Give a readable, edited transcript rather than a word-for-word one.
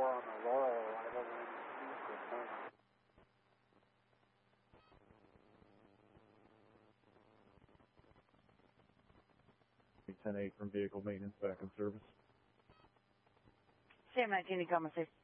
4 on the Laurel arrival in good morning. 10-8 from vehicle maintenance back in service. Sam 19, Comma 6.